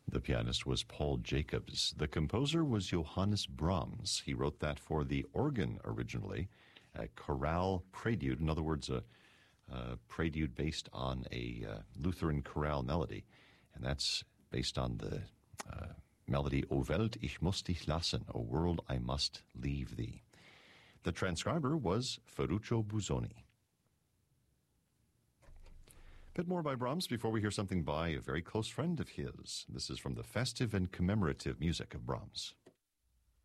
The pianist was Paul Jacobs. The composer was Johannes Brahms. He wrote that for the organ originally, a chorale prelude, in other words, a prelude based on a Lutheran chorale melody. And that's based on the melody, O Welt, ich muss dich lassen, O world, I must leave thee. The transcriber was Ferruccio Busoni. A bit more by Brahms before we hear something by a very close friend of his. This is from the festive and commemorative music of Brahms.